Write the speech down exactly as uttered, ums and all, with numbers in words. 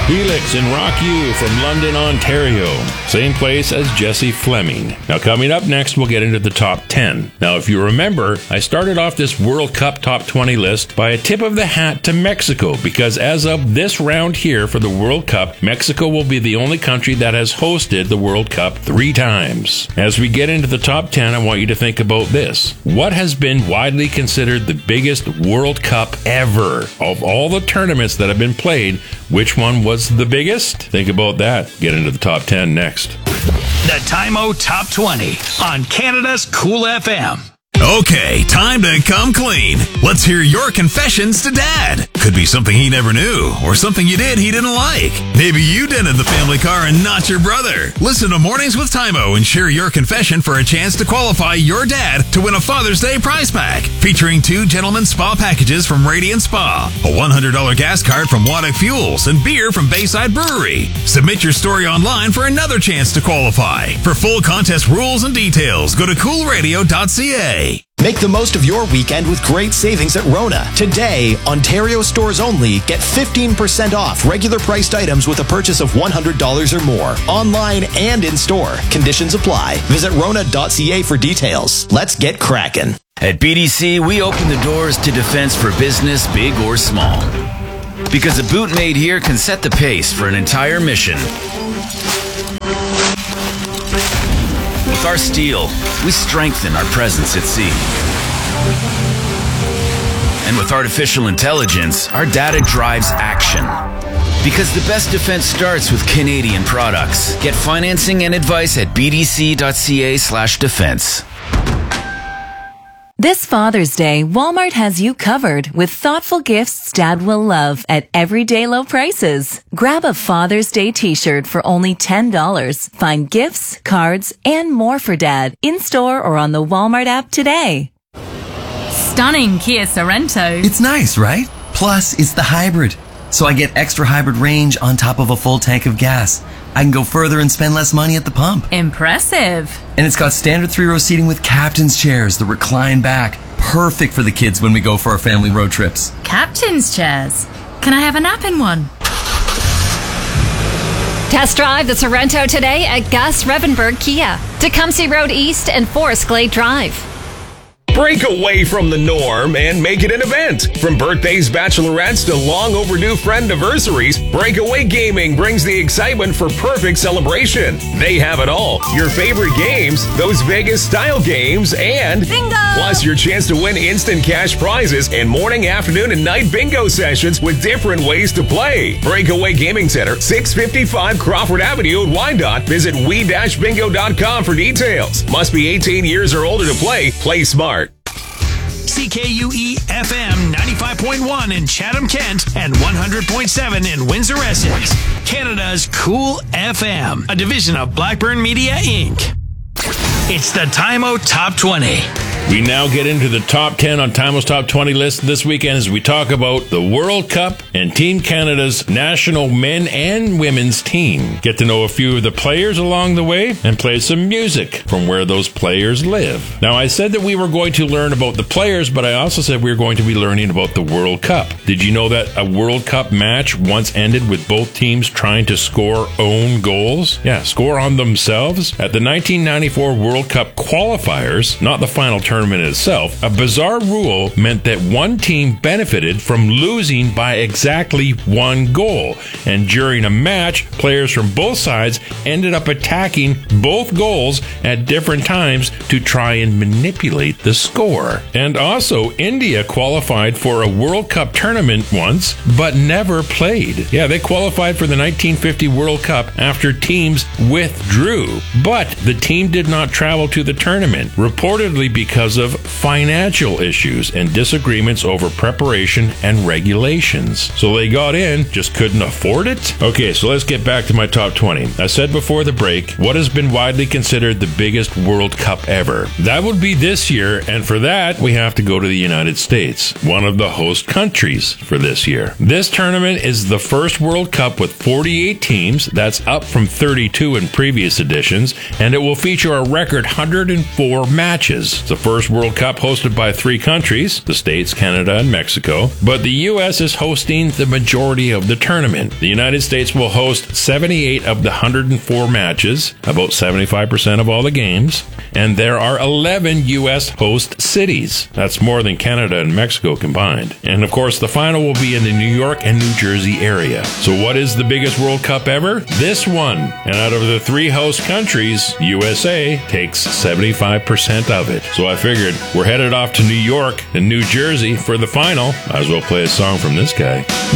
Helix and Rock You from London, Ontario. Same place as Jesse Fleming. Now, coming up next, we'll get into the top ten. Now, if you remember, I started off this World Cup top twenty list by a tip of the hat to Mexico, because as of this round here for the World Cup, Mexico will be the only country that has hosted the World Cup three times. As we get into the top ten, I want you to think about this. What has been widely considered the biggest World Cup ever? Of all the tournaments that have been played, which one was the biggest? Think about that. Get into the top ten next. The Time-O Top twenty on Canada's Cool F M. Okay, time to come clean. Let's hear your confessions to Dad. Could be something he never knew, or something you did he didn't like. Maybe you dented the family car and not your brother. Listen to Mornings with Time-O and share your confession for a chance to qualify your dad to win a Father's Day prize pack, featuring two gentlemen's spa packages from Radiant Spa, a one hundred dollars gas card from Waddick Fuels, and beer from Bayside Brewery. Submit your story online for another chance to qualify. For full contest rules and details, go to cool radio dot c a. Make the most of your weekend with great savings at Rona. Today, Ontario stores only, get fifteen percent off regular priced items with a purchase of one hundred dollars or more. Online and in store. Conditions apply. Visit rona dot c a for details. Let's get cracking. At B D C, we open the doors to defense for business, big or small. Because a boot made here can set the pace for an entire mission. With our steel, we strengthen our presence at sea. And with artificial intelligence, our data drives action. Because the best defense starts with Canadian products. Get financing and advice at b d c dot c a slash defense. This Father's Day, Walmart has you covered with thoughtful gifts Dad will love at everyday low prices. Grab a Father's Day t-shirt for only ten dollars. Find gifts, cards, and more for Dad in-store or on the Walmart app today. Stunning Kia Sorento. It's nice, right? Plus, it's the hybrid. So I get extra hybrid range on top of a full tank of gas. I can go further and spend less money at the pump. Impressive. And it's got standard three-row seating with captain's chairs that recline back. Perfect for the kids when we go for our family road trips. Captain's chairs? Can I have a nap in one? Test drive the Sorento today at Gus Revenberg Kia, Tecumseh Road East and Forest Glade Drive. Break away from the norm and make it an event. From birthdays, bachelorettes to long overdue friend anniversaries, Breakaway Gaming brings the excitement for perfect celebration. They have it all. Your favorite games, those Vegas-style games, and bingo! Plus your chance to win instant cash prizes and morning, afternoon, and night bingo sessions with different ways to play. Breakaway Gaming Center, six fifty-five Crawford Avenue in Wyandotte. Visit we dash bingo dot com for details. Must be eighteen years or older to play. Play smart. C K U E F M ninety-five point one in Chatham-Kent and one hundred point seven in Windsor-Essex. Canada's Cool F M, a division of Blackburn Media, Incorporated. It's the Time-O Top twenty. We now get into the top ten on Time-O's Top twenty list this weekend as we talk about the World Cup and Team Canada's national men and women's team. Get to know a few of the players along the way and play some music from where those players live. Now, I said that we were going to learn about the players, but I also said we were going to be learning about the World Cup. Did you know that a World Cup match once ended with both teams trying to score own goals? Yeah, score on themselves. At the nineteen ninety-four World Cup qualifiers, not the final tournament, tournament itself, a bizarre rule meant that one team benefited from losing by exactly one goal. And during a match, players from both sides ended up attacking both goals at different times to try and manipulate the score. And also, India qualified for a World Cup tournament once, but never played. Yeah, they qualified for the nineteen fifty World Cup after teams withdrew. But the team did not travel to the tournament, reportedly because of financial issues and disagreements over preparation and regulations. So they got in, just couldn't afford it? Okay, so let's get back to my top twenty. I said before the break, what has been widely considered the biggest World Cup ever? That would be this year, and for that, we have to go to the United States, one of the host countries for this year. This tournament is the first World Cup with forty-eight teams. That's up from thirty-two in previous editions, and it will feature a record one hundred four matches. It's the first first World Cup hosted by three countries, the States, Canada, and Mexico. But the U S is hosting the majority of the tournament. The United States will host seventy-eight of the one hundred four matches, about seventy-five percent of all the games. And there are eleven U S host cities. That's more than Canada and Mexico combined. And of course, the final will be in the New York and New Jersey area. So what is the biggest World Cup ever? This one. And out of the three host countries, U S A takes seventy-five percent of it. So I figured we're headed off to New York and New Jersey for the final. Might as well play a song from this guy.